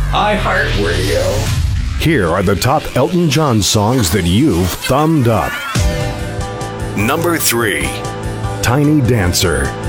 iHeartRadio. Here are the top Elton John songs that you've thumbed up. Number 3, Tiny Dancer.